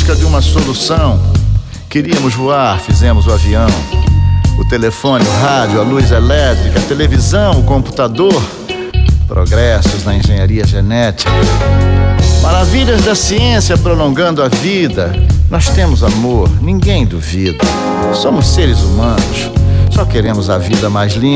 busca de uma solução. Queríamos voar, fizemos o avião. O telefone, o rádio, a luz elétrica, a televisão, o computador. Progressos na engenharia genética. Maravilhas da ciência prolongando a vida. Nós temos amor, ninguém duvida. Somos seres humanos, só queremos a vida mais linda.